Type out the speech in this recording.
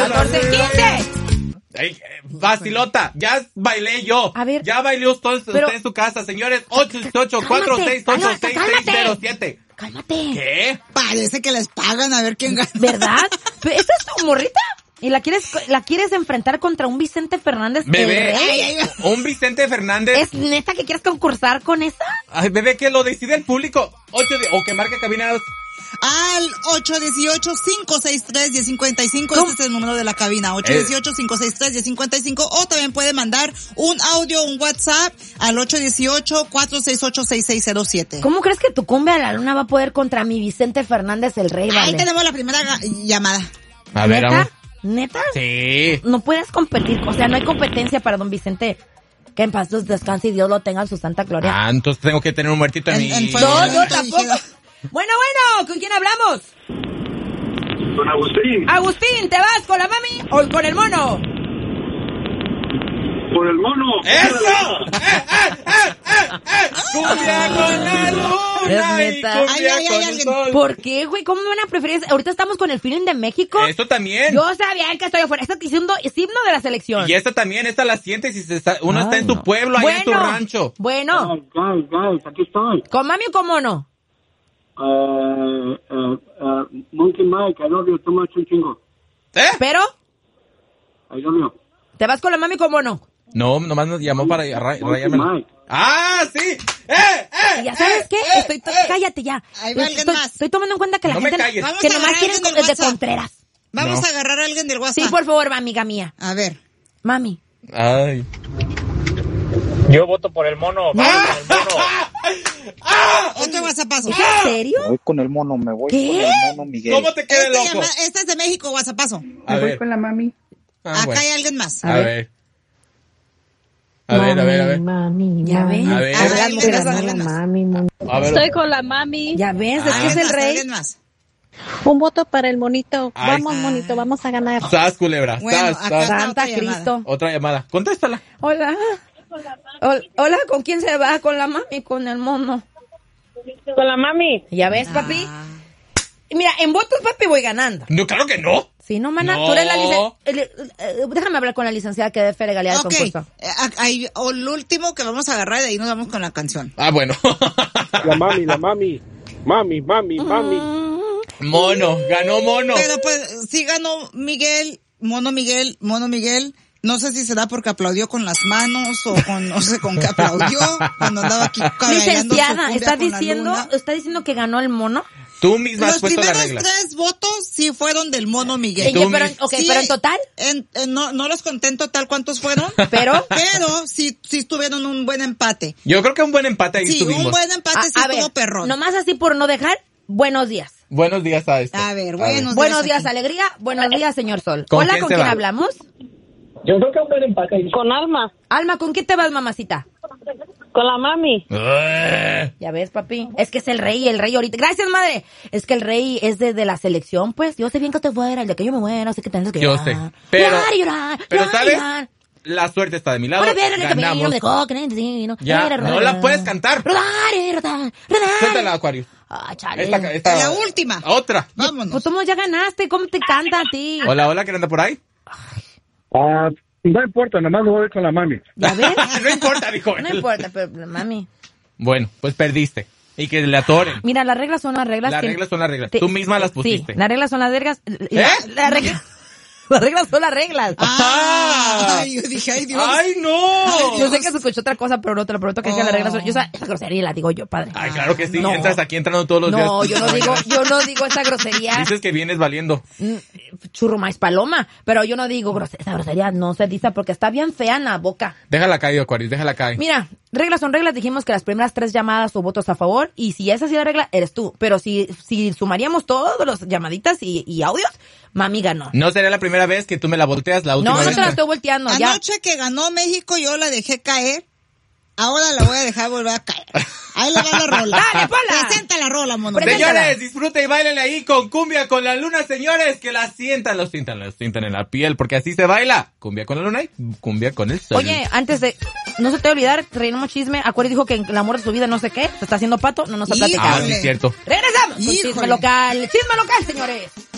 14, 15. Ey, vacilota, ya bailé yo. A ver. Ya bailé usted en su casa, señores. 888-468-6607. Cálmate. ¿Qué? Parece que les pagan a ver quién gana. ¿Verdad? ¿Pero esta es tu morrita? ¿Y la quieres enfrentar contra un Vicente Fernández? Bebé, el rey? un Vicente Fernández. ¿Es neta que quieres concursar con esa? Ay, bebé, que lo decide el público. O que marque cabina. Al 818-563-1055. Este es el número de la cabina. 818-563-1055. O también puede mandar un audio, un WhatsApp al 818-468-6607. ¿Cómo crees que tu cumbia a la luna va a poder contra mi Vicente Fernández, el rey? Ahí tenemos la primera llamada. A ver, ¿Neta? vamos. ¿Neta? Sí. No puedes competir, o sea, no hay competencia para don Vicente. Que en paz descanse y Dios lo tenga en su santa gloria. Ah, entonces tengo que tener un muertito en mi... No, yo tampoco. Bueno, ¿con quién hablamos? Con Agustín. Agustín, ¿te vas con la mami o con el mono? Con el mono. ¡Eso! ¡Cumbia con la luna y cumbia con el sol! ¿Por qué, güey? ¿Cómo me van a preferir? Ahorita estamos con el feeling de México. Esto también. Yo sabía que estoy afuera. Esta es himno de la selección. Y esta también, esta la sientes si uno está en su pueblo, ahí en tu rancho. Bueno. Guys, aquí estoy. ¿Con mami o con mono? Monkey Mike, I love you too much, un chingo. ¿Pero? I love you. ¿Te vas con la mami o con mono? No, nomás nos llamó para rayarme. Mike. ¡Ah, sí! ¿Ya sabes qué? Cállate ya. Ahí va alguien más. Estoy tomando en cuenta que la No me gente calles. que Vamos a nomás agarrar quieren alguien del de WhatsApp. Contreras. Vamos No. a agarrar a alguien del WhatsApp. Sí, por favor, amiga mía. A ver. Mami. Ay. Yo voto por el mono. Vamos con el mono. Otro WhatsAppazo. ¿Es en serio? Me voy con el mono, me voy ¿Qué? con el mono Miguel. ¿Cómo te queda loco? Esta es de México, WhatsAppazo. A ver. con la mami. Acá hay alguien más. A ver. A ver. Mami, Ya ves. A ver. Alguien más, alguien más. mami. A ver. Estoy con la mami. Ya ves, es que es Alguien el más, rey. alguien más. Un voto para el monito. Ay. Vamos, monito, vamos a ganar. ¡Sas, culebra! Bueno, ¡Sas, acá sas! está Santa otra llamada. Cristo. Otra llamada. Contéstala. Hola. Hola, ¿con quién se va? ¿Con la mami? ¿Con el mono? Con la mami. ¿Ya ves, papi? Mira, en votos, papi, voy ganando. No, claro que no. Sí, no, mana. No. Tú eres la déjame hablar con la licenciada que dé fe legalidad del Ok, concurso. el último que vamos a agarrar y de ahí nos vamos con la canción. Ah, bueno. La mami. Mami. Mono. Ganó mono. Pero pues sí ganó Miguel, Mono Miguel. No sé si será porque aplaudió con las manos o con, no sé con qué aplaudió cuando andaba aquí bailando su Licenciada, cumbia ¿está con la luna. diciendo que ganó el mono? Tú misma has Los puesto la primeros regla. 3 votos sí fueron del Mono Miguel. Tú Pero, mis- okay, pero en total, No los conté en total cuántos fueron, pero pero sí tuvieron un buen empate. Yo creo que un buen empate ahí Sí, tuvimos. un buen empate sí a estuvo ver, perrón. nomás así por no dejar, buenos días. Buenos días a esto. A ver, Buenos días, aquí. alegría. Buenos días, señor Sol. ¿Con Hola, quién ¿con se quién va? hablamos? Yo creo que un buen empate. Con Alma. Alma, ¿con quién te vas, mamacita? Con la mami. Ya ves, papi. Es que es el rey ahorita. Gracias, madre. Es que el rey es de la selección, pues. Yo sé bien que te fuera, el día que yo me muera, sé que tienes que Yo llorar. sé. Pero, Llorar, pero llorar, ¿sabes? llorar. La suerte está de mi lado. Ahora ver el camino Ganamos. de coca, Ya, no la puedes cantar. Rodar. Suéltala, Aquarius. Ah, chale. Esta. La última. Otra. Vámonos. Pues tú ya ganaste. ¿Cómo te canta a ti? Hola, ¿quién anda por ahí? No importa, nomás voy con la mami. ¿Ya ves? No importa, dijo él. No importa, pero mami. Bueno, pues perdiste. Y que le atoren. Mira, las reglas son las reglas. Las reglas son las reglas. Tú misma las pusiste. Sí, las reglas son las reglas. ¿Eh? Las reglas son las reglas. Ay, yo dije, ay, Dios. ¡Ay, no! Yo sé que se escuchó otra cosa, pero no te lo prometo que diga las reglas son... Yo esa grosería la digo yo, padre. Ay, claro que sí. No. Entras aquí entrando todos los días. No, yo no digo esa grosería. Dices que vienes valiendo. Churro más paloma, pero yo no digo esa grosería, no se dice porque está bien fea en la boca. Déjala caer, Aquarius, déjala caer. Mira, reglas son reglas, dijimos que las primeras 3 llamadas o votos a favor, y si esa sí la regla, eres tú. Pero si sumaríamos todos los llamaditas y audios, mami ganó. No sería la primera vez que tú me la volteas, la última No, no vez. te la estoy volteando, ya. Anoche que ganó México yo la dejé caer. Ahora la voy a dejar volver a caer. Ahí le va la rola. Dale, ponla. Presenta la rola, mono. Señores, disfruten y bailen ahí con cumbia con la luna, señores, que la sientan en la piel, porque así se baila. Cumbia con la luna y cumbia con el sol. Oye, antes de... No se te va a olvidar, rellenamos chisme. Acuario dijo que en el amor de su vida no sé qué. Se está haciendo pato, no nos ha platicado. Ah, sí, es cierto. Regresamos. Con Híjole. chisme local, señores.